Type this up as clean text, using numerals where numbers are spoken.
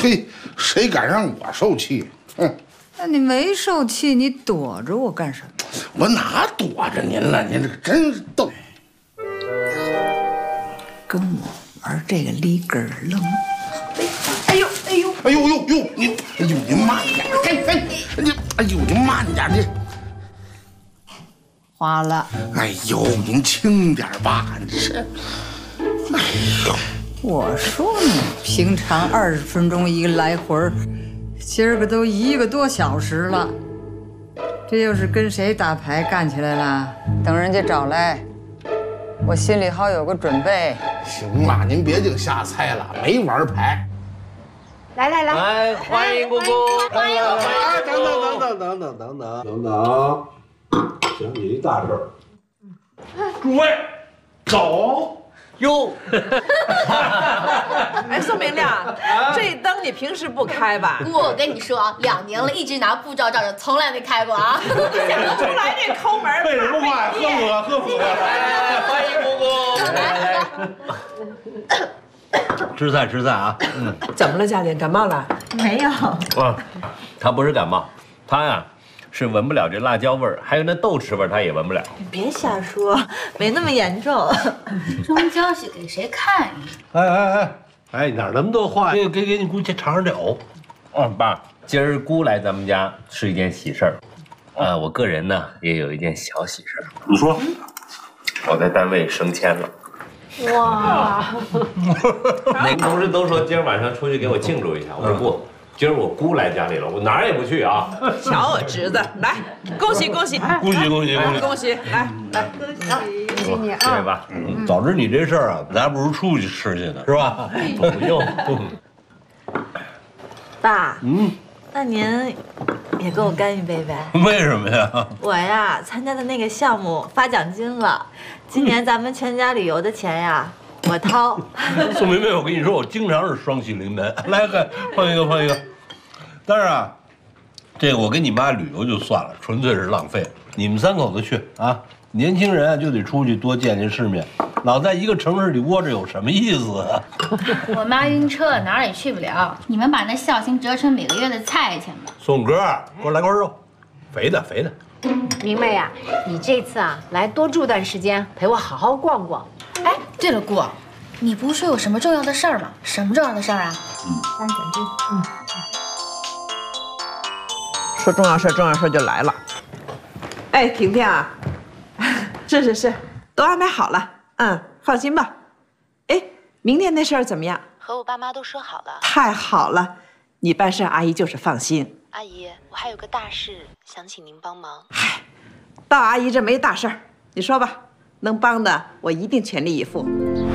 嘿，谁敢让我受气？哼！ 那你没受气，你躲着我干什么？ 我哪躲着您了？您这个真是逗！ 跟我玩这个立根楞。 哎呦！您，哎呦，您慢点！您，哎呦，您慢点！您， 花了。 哎呦，您轻点吧！这，哎呦， 我说呢，平常20分钟一个来回，今儿个都1个多小时了。这又是跟谁打牌干起来了？等人家找来，我心里好有个准备。 行了，您别净瞎猜了，没玩牌。 来，欢迎姑姑， 欢迎！哎，等，想起一大事儿。 诸位，走。 哟， 哎，宋明亮，这灯你平时不开吧？ 姑，我跟你说啊，2年了，一直拿护照照着，从来没开过啊。 想不出来这抠门。 废什么话呀？喝福！ 来，欢迎姑姑。 来，吃菜啊！ 怎么了，佳玲？感冒了？ 没有。 啊，他不是感冒，他呀是闻不了这辣椒味儿，还有那豆豉味儿，他也闻不了。 别瞎说，没那么严重。 装娇气给谁看呀？ 哎，哪那么多话？给你姑去尝尝这藕。 爸，今儿姑来咱们家是一件喜事儿，我个人呢也有一件小喜事儿。 你说， 我在单位升迁了。 哇！ 哪个同事都说今儿晚上出去给我庆祝一下，我说不。今儿我姑来家里了，我哪儿也不去啊！ 瞧我侄子，来，恭喜！ 恭喜！ 来， 恭喜你啊！ 恭喜你啊！ 对吧？ 早知你这事儿啊，咱还不如出去吃去呢，是吧？ 不用。 爸，那您也跟我干一杯呗？ 为什么呀？ 我呀，参加的那个项目发奖金了，今年咱们全家旅游的钱呀，我掏。 宋明明，我跟你说，我经常是双喜临门。来，换一个。但是啊，这个我跟你妈旅游就算了，纯粹是浪费。你们3口子去啊，年轻人就得出去多见见世面，老在一个城市里窝着有什么意思啊？ 我妈晕车，哪儿也去不了。你们把那孝心折成每个月的菜钱吧。 宋哥，给我来块肉，肥的。 明媚呀，你这次啊来多住段时间，陪我好好逛逛。 哎，对了，姑，你不是说有什么重要的事儿吗？什么重要的事儿啊？ 3奖金。 说重要事就来了。哎，婷婷啊，是，都安排好了。放心吧。哎，明天那事儿怎么样？ 和我爸妈都说好了。 太好了，你办事阿姨就是放心。 阿姨，我还有个大事想请您帮忙。 嗨，大阿姨这没大事儿，你说吧，能帮的我一定全力以赴。